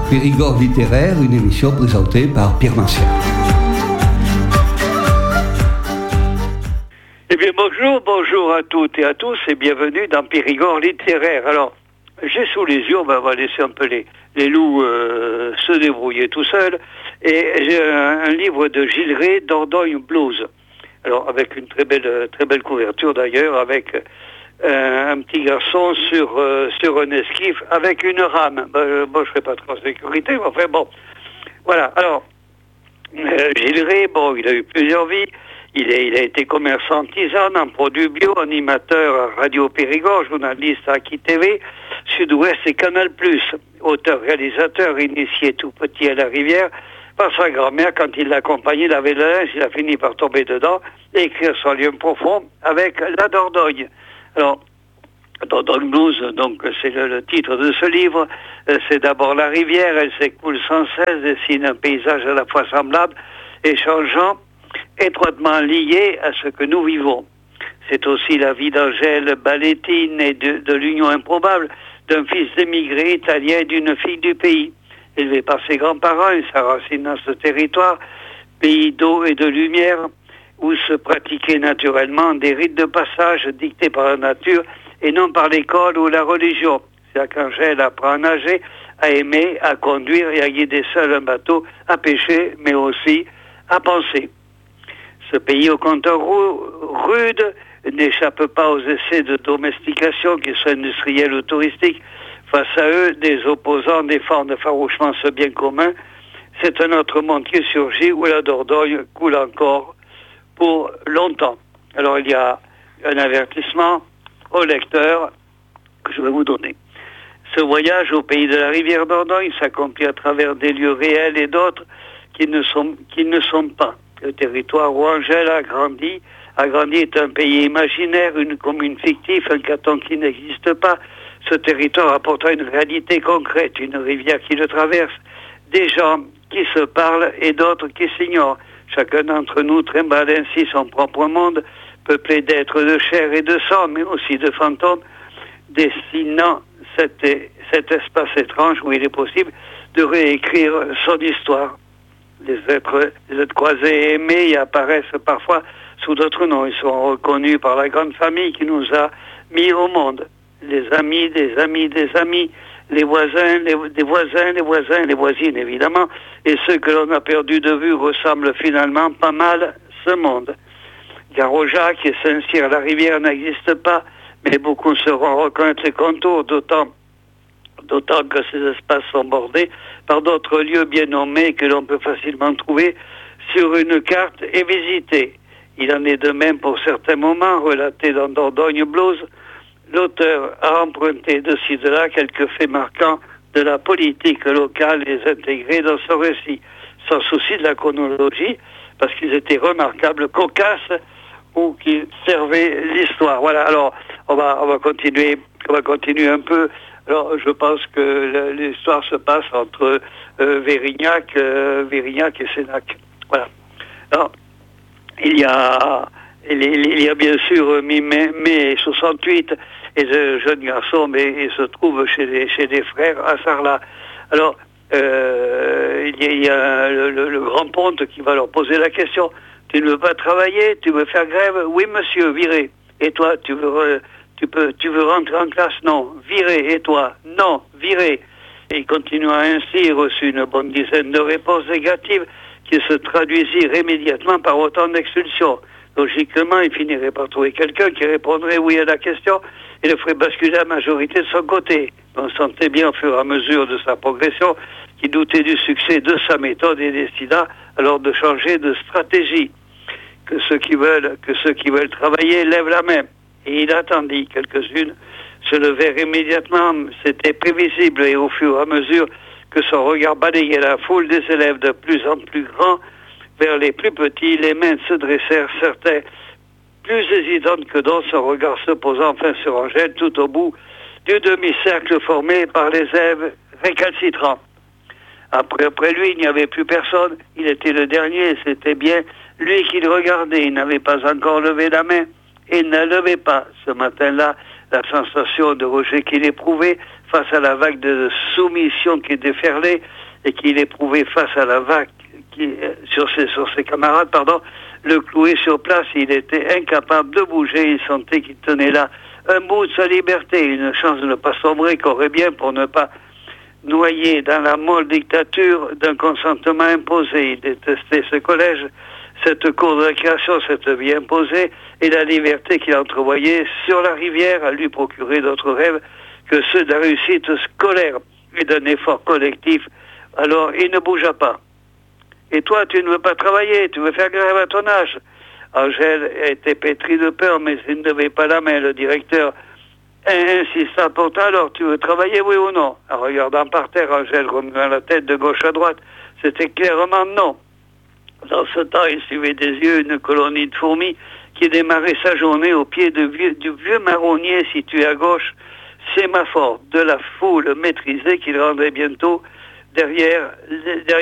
Périgord littéraire, une émission présentée par Pierre Martial. Eh bien bonjour à toutes et à tous et bienvenue dans Périgord littéraire. Alors, j'ai sous les yeux, on va laisser un peu les loups se débrouiller tout seuls, et j'ai un livre de Gilles Rey, Dordogne Blues. Alors, avec une très belle couverture d'ailleurs, avec un petit garçon sur un esquif avec une rame. Je ne ferai pas trop de sécurité, mais enfin bon. Voilà, alors, Gilles Rey, il a eu plusieurs vies. Il a été commerçant tisane en produits bio, animateur à Radio Périgord, journaliste à Aki TV, Sud-Ouest et Canal+. Auteur-réalisateur, initié tout petit à la rivière, par sa grand-mère, quand il l'accompagnait, il avait le linge, il a fini par tomber dedans et écrire son livre profond avec la Dordogne. Alors, Dordogne Blues, donc c'est le titre de ce livre. C'est d'abord la rivière, elle s'écoule sans cesse, dessine un paysage à la fois semblable et changeant, étroitement lié à ce que nous vivons. C'est aussi la vie d'Angèle Ballettine et de l'union improbable d'un fils d'émigré italien et d'une fille du pays. Élevé par ses grands-parents, il s'enracine dans ce territoire, pays d'eau et de lumière, où se pratiquaient naturellement des rites de passage dictés par la nature et non par l'école ou la religion. C'est là qu'Angèle apprend à nager, à aimer, à conduire et à guider seul un bateau, à pêcher, mais aussi à penser. Ce pays au compteur rude n'échappe pas aux essais de domestication, qu'ils soient industriels ou touristiques. Face à eux, des opposants défendent farouchement ce bien commun. C'est un autre monde qui surgit où la Dordogne coule encore pour longtemps. Alors il y a un avertissement au lecteur que je vais vous donner. Ce voyage au pays de la rivière Dordogne s'accomplit à travers des lieux réels et d'autres qui ne sont pas. Le territoire où Angèle a grandi est un pays imaginaire, une commune fictive, un canton qui n'existe pas. Ce territoire apportant une réalité concrète, une rivière qui le traverse, des gens qui se parlent et d'autres qui s'ignorent. Chacun d'entre nous trimballe ainsi son propre monde, peuplé d'êtres de chair et de sang, mais aussi de fantômes, dessinant cet espace étrange où il est possible de réécrire son histoire. Les êtres croisés et aimés y apparaissent parfois sous d'autres noms. Ils sont reconnus par la grande famille qui nous a mis au monde. Les amis, des amis, des amis, les voisins, les voisins, les voisines évidemment, et ceux que l'on a perdus de vue ressemblent finalement pas mal à ce monde. Garojac et Saint-Cyr, la rivière n'existe pas, mais beaucoup sauront reconnaître ses contours, d'autant que ces espaces sont bordés par d'autres lieux bien nommés que l'on peut facilement trouver sur une carte et visiter. Il en est de même pour certains moments relatés dans Dordogne Blues. L'auteur a emprunté de ci de là quelques faits marquants de la politique locale et les intégrer dans son récit, sans souci de la chronologie, parce qu'ils étaient remarquables, cocasses ou qui servaient l'histoire. Voilà. Alors on va continuer un peu. Alors, je pense que l'histoire se passe entre Vérignac et Sénac. Voilà. Alors, il y a bien sûr mai 68 et ce jeune garçon, mais il se trouve chez des frères à Sarlat. Alors, il y a le grand ponte qui va leur poser la question. Tu ne veux pas travailler? Tu veux faire grève? Oui, monsieur, viré. Et toi, tu veux rentrer en classe? Non. Viré. Et toi? Non. Viré. Et continuant ainsi, il reçut une bonne dizaine de réponses négatives qui se traduisirent immédiatement par autant d'expulsions. Logiquement, il finirait par trouver quelqu'un qui répondrait oui à la question et le ferait basculer la majorité de son côté. On sentait bien au fur et à mesure de sa progression qu'il doutait du succès de sa méthode et décida alors de changer de stratégie. Que ceux qui veulent travailler lèvent la main. Et il attendit. Quelques-unes se levèrent immédiatement. C'était prévisible et au fur et à mesure que son regard balayait la foule des élèves de plus en plus grands vers les plus petits, les mains se dressèrent, certains plus hésitantes que d'autres, son regard se posant enfin sur Angèle tout au bout du demi-cercle formé par les élèves récalcitrants. Après lui, il n'y avait plus personne. Il était le dernier et c'était bien lui qui le regardait. Il n'avait pas encore levé la main. Et il ne levait pas. Ce matin-là, la sensation de rejet qu'il éprouvait face à la vague de soumission qui déferlait et qu'il éprouvait face à la vague sur ses camarades, le clouer sur place. Il était incapable de bouger. Il sentait qu'il tenait là un bout de sa liberté, une chance de ne pas sombrer, qu'aurait bien pour ne pas noyer dans la molle dictature d'un consentement imposé. Il détestait ce collège, cette cour de récréation, cette vie imposée, et la liberté qu'il entrevoyait sur la rivière à lui procurer d'autres rêves que ceux de la réussite scolaire et d'un effort collectif. Alors, il ne bougea pas. Et toi, tu ne veux pas travailler, tu veux faire grève à ton âge. Angèle était pétrie de peur, mais il ne levait pas la main. Le directeur insista pourtant. Alors, tu veux travailler, oui ou non? En regardant par terre, Angèle remuant la tête de gauche à droite. C'était clairement non. Dans ce temps, il suivait des yeux une colonie de fourmis qui démarrait sa journée au pied du vieux marronnier situé à gauche, sémaphore de la foule maîtrisée qu'il rendait bientôt derrière